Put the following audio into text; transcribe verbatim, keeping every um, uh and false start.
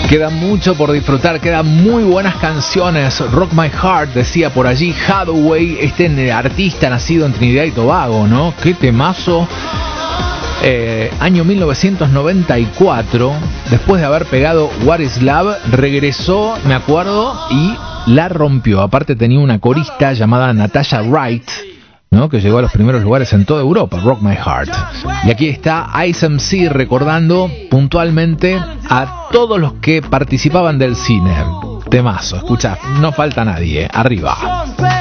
Queda mucho por disfrutar, quedan muy buenas canciones. Rock My Heart, decía por allí Hathaway, este artista nacido en Trinidad y Tobago, ¿no? Qué temazo. Eh, año mil novecientos noventa y cuatro, después de haber pegado What Is Love, regresó, me acuerdo, y la rompió. Aparte tenía una corista llamada Natasha Wright, ¿no? Que llegó a los primeros lugares en toda Europa, Rock My Heart. Y aquí está Ice M C recordando puntualmente a todos los que participaban del cine. Temazo, escucha, no falta nadie. Arriba.